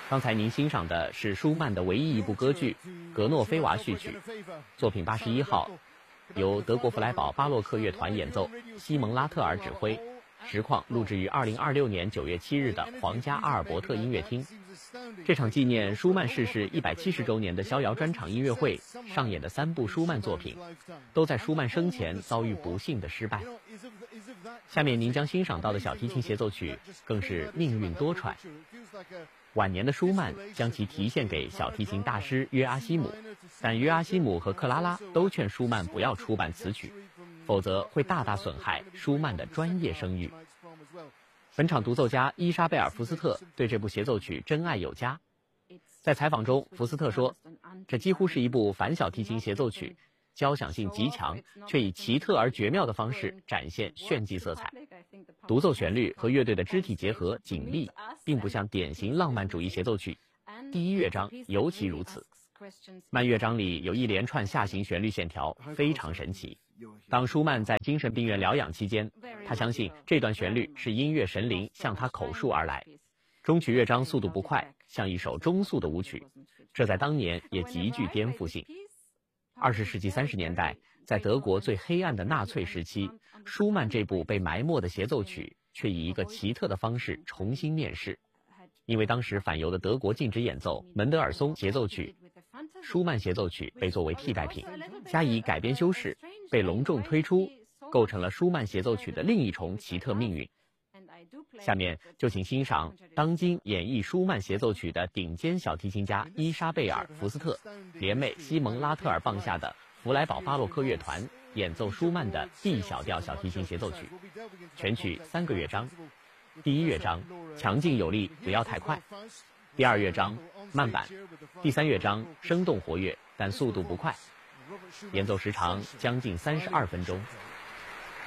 刚才您欣赏的是舒曼的唯一一部歌剧《格诺菲娃序曲》，作品81号，由德国弗莱堡巴洛克乐团演奏，西蒙拉特尔指挥，实况录制于2026年9月7日的皇家阿尔伯特音乐厅。这场纪念舒曼逝世170周年的逍遥专场音乐会上演的3部舒曼作品，都在舒曼生前遭遇不幸的失败。下面您将欣赏到的小提琴协奏曲更是命运多舛。晚年的舒曼将其题献给小提琴大师约阿希姆，但约阿希姆和克拉拉都劝舒曼不要出版此曲，否则会大大损害舒曼的专业声誉。本场独奏家伊莎贝尔·福斯特对这部协奏曲真爱有加。在采访中，福斯特说，这几乎是一部反小提琴协奏曲，交响性极强，却以奇特而绝妙的方式展现炫技色彩。独奏旋律和乐队的肢体结合紧密，并不像典型浪漫主义协奏曲。第一乐章尤其如此。慢乐章里有一连串下行旋律线条，非常神奇。当舒曼在精神病院疗养期间，他相信这段旋律是音乐神灵向他口述而来。中曲乐章速度不快，像一首中速的舞曲，这在当年也极具颠覆性。20世纪30年代，在德国最黑暗的纳粹时期，舒曼这部被埋没的协奏曲却以一个奇特的方式重新面世。因为当时反犹的德国禁止演奏门德尔松协奏曲，舒曼协奏曲被作为替代品，加以改编修饰，被隆重推出，构成了舒曼协奏曲的另一重奇特命运。下面就请欣赏当今演绎舒曼协奏曲的顶尖小提琴家伊莎贝尔·福斯特联袂西蒙拉特尔棒下的弗莱堡巴洛克乐团演奏舒曼的 D 小调小提琴协奏曲，全曲3个乐章。第一乐章强劲有力，不要太快；第二乐章慢板；第三乐章生动活跃，但速度不快。演奏时长将近32分钟。